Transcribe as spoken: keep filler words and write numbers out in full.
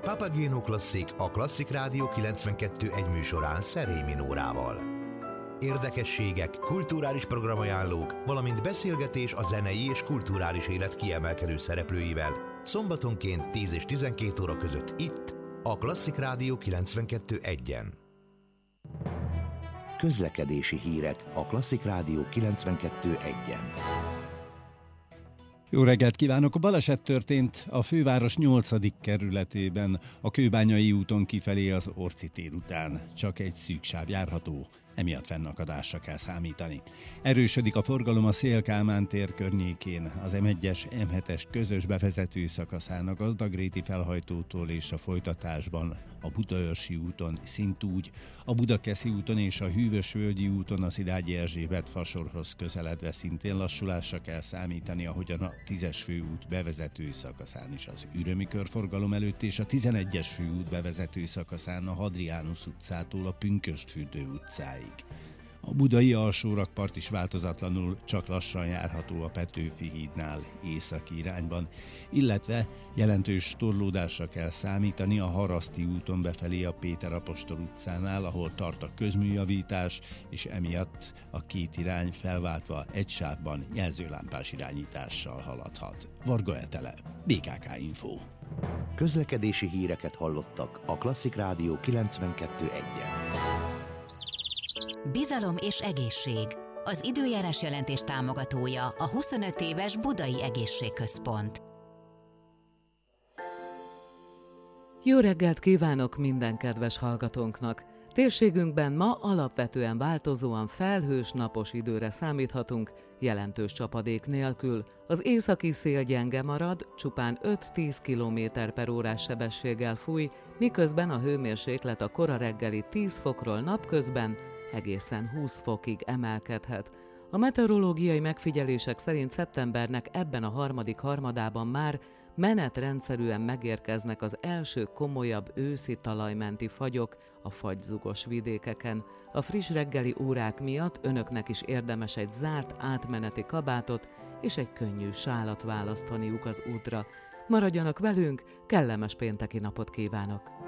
Papageno Klasszik a Klasszik Rádió kilencvenkettő egy műsorán Szerémi Nórával. Érdekességek, kulturális programajánlók, valamint beszélgetés a zenei és kulturális élet kiemelkedő szereplőivel szombatonként tíz és tizenkét óra között itt, a Klasszik Rádió kilencvenkettő egyen. Közlekedési hírek a Klasszik Rádió kilencvenkettő egyen. Jó reggelt kívánok! A baleset történt a főváros nyolcadik kerületében, a Kőbányai úton kifelé az Orci tér után. Csak egy szűk sáv járható, emiatt fennakadásra kell számítani. Erősödik a forgalom a Széll-Kálmán tér környékén, az em egyes em hetes közös bevezető szakaszán a Gazdagréti felhajtótól és a folytatásban a Budaörsi úton szintúgy, a Budakeszi úton és a Hűvösvölgyi úton a Szilágyi Erzsébet fasorhoz közeledve szintén lassulásra kell számítani, ahogyan a tízes főút bevezető szakaszán is az Ürömi körforgalom előtt és a tizenegyes főút bevezető szakaszán a Hadriánus utcától a Pünkösdfürdő utcáig. A budai alsórakpart is változatlanul csak lassan járható a Petőfi hídnál északi irányban, illetve jelentős torlódásra kell számítani a Haraszti úton befelé a Péter apostol utcánál, ahol tart a közműjavítás, és emiatt a két irány felváltva egy sávban jelzőlámpás irányítással haladhat. Varga Etele, bé ká ká Info. Közlekedési híreket hallottak a Klasszik Rádió kilencvenkettő egyen. Bizalom és egészség. Az időjárás jelentés támogatója a huszonöt éves Budai Egészségközpont. Jó reggelt kívánok minden kedves hallgatónknak! Térségünkben ma alapvetően változóan felhős, napos időre számíthatunk, jelentős csapadék nélkül. Az északi szél gyenge marad, csupán öt-tíz kilométer per órás sebességgel fúj, miközben a hőmérséklet a kora reggeli tíz fokról napközben egészen húsz fokig emelkedhet. A meteorológiai megfigyelések szerint szeptembernek ebben a harmadik harmadában már menetrendszerűen megérkeznek az első komolyabb őszi talajmenti fagyok a fagyzugos vidékeken. A friss reggeli órák miatt önöknek is érdemes egy zárt átmeneti kabátot és egy könnyű sálat választaniuk az útra. Maradjanak velünk, kellemes pénteki napot kívánok!